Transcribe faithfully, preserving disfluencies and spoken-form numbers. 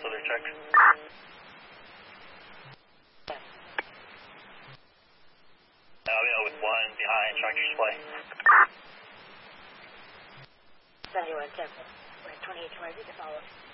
other check. Now we know with one behind tractor supply. seventy-one, ten, we're at twenty-eight twenty to follow.